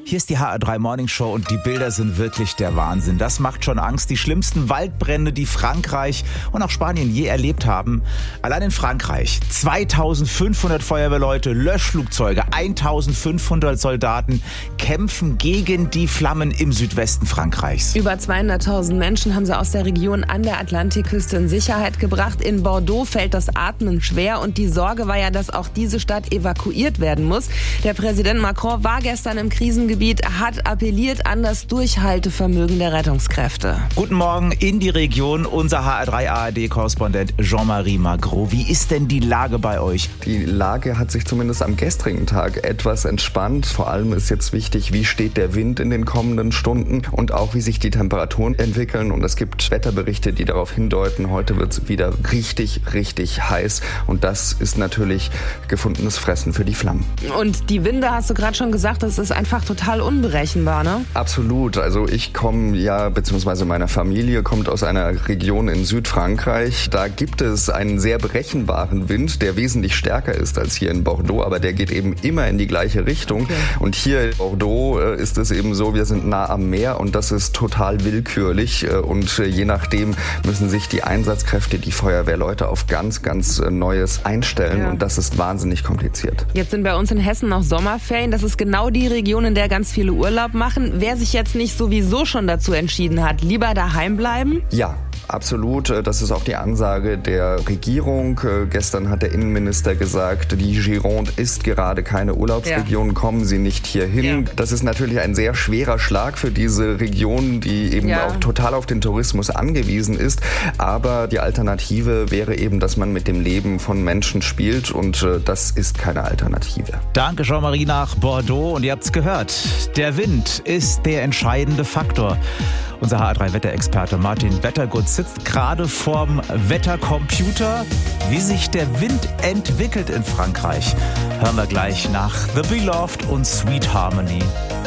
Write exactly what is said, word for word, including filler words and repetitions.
Hier ist die H R drei Morning Show und die Bilder sind wirklich der Wahnsinn. Das macht schon Angst. Die schlimmsten Waldbrände, die Frankreich und auch Spanien je erlebt haben. Allein in Frankreich zweitausendfünfhundert Feuerwehrleute, Löschflugzeuge, eintausendfünfhundert Soldaten kämpfen gegen die Flammen im Südwesten Frankreichs. Über zweihunderttausend Menschen haben sie aus der Region an der Atlantikküste in Sicherheit gebracht. In Bordeaux fällt das Atmen schwer und die Sorge war ja, dass auch diese Stadt evakuiert werden muss. Der Präsident Macron war gestern im Krisengebiet, hat appelliert an das Durchhaltevermögen der Rettungskräfte. Guten Morgen in die Region, unser H R drei A R D-Korrespondent Jean-Marie Magro. Wie ist denn die Lage bei euch? Die Lage hat sich zumindest am gestrigen Tag etwas entspannt. Vor allem ist jetzt wichtig, wie steht der Wind in den kommenden Stunden und auch wie sich die Temperaturen entwickeln. Und es gibt Wetterberichte, die darauf hindeuten, heute wird es wieder richtig, richtig heiß. Und das ist natürlich gefundenes Fressen für die Flammen. Und die Winde, hast du gerade schon gesagt, das ist einfach total unberechenbar, ne? Absolut. Also ich komme ja, beziehungsweise meine Familie kommt aus einer Region in Südfrankreich. Da gibt es einen sehr berechenbaren Wind, der wesentlich stärker ist als hier in Bordeaux, aber der geht eben immer in die gleiche Richtung. Okay. Und hier in Bordeaux äh, ist es eben so, wir sind nah am Meer und das ist total willkürlich. Äh, und äh, je nachdem müssen sich die Einsatzkräfte, die Feuerwehrleute auf ganz, ganz äh, Neues einstellen. Ja. Und das ist wahnsinnig kompliziert. Jetzt sind bei uns in Hessen noch Sommerferien. Das ist genau die Region, in der ganz viele Urlaub machen. Wer sich jetzt nicht sowieso schon dazu entschieden hat, lieber daheim bleiben? Ja. Absolut, das ist auch die Ansage der Regierung. Gestern hat der Innenminister gesagt, die Gironde ist gerade keine Urlaubsregion, ja. Kommen Sie nicht hierhin. Ja. Das ist natürlich ein sehr schwerer Schlag für diese Region, die eben ja. auch total auf den Tourismus angewiesen ist. Aber die Alternative wäre eben, dass man mit dem Leben von Menschen spielt und das ist keine Alternative. Danke, Jean-Marie nach Bordeaux. Und ihr habt's gehört, der Wind ist der entscheidende Faktor. Unser H R drei Wetterexperte Martin Wettergut sitzt gerade vorm Wettercomputer. Wie sich der Wind entwickelt in Frankreich, hören wir gleich nach The Beloved und Sweet Harmony.